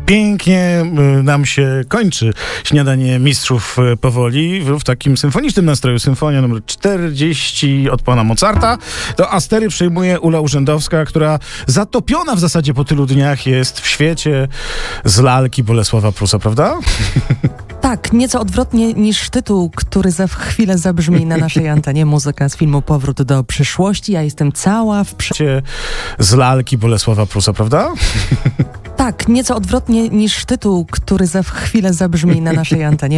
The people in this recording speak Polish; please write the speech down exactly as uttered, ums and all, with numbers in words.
Pięknie nam się kończy śniadanie mistrzów powoli w takim symfonicznym nastroju. Symfonia numer czterdzieści od pana Mozarta. To Astery przejmuje Ula Urzędowska, która zatopiona w zasadzie po tylu dniach jest w świecie z lalki Bolesława Prusa, prawda? Tak, nieco odwrotnie niż tytuł, który za chwilę zabrzmi na naszej antenie. Muzyka z filmu Powrót do przyszłości. Ja jestem cała w prze... z lalki Bolesława Prusa, prawda? Tak, nieco odwrotnie niż tytuł, który za chwilę zabrzmi na naszej antenie.